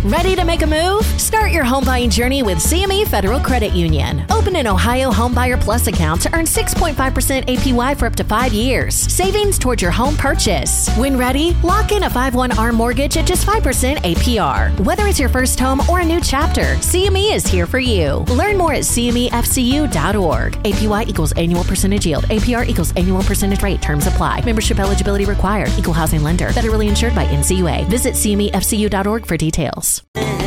Ready to make a move? Start your home buying journey with CME Federal Credit Union. Open an Ohio Homebuyer Plus account to earn 6.5% APY for up to 5 years. Savings towards your home purchase. When ready, lock in a 5/1 mortgage at just 5% APR. Whether it's your first home or a new chapter, CME is here for you. Learn more at CMEFCU.org. APY equals annual percentage yield. APR equals annual percentage rate. Terms apply. Membership eligibility required. Equal housing lender. Federally insured by NCUA. Visit CMEFCU.org for details.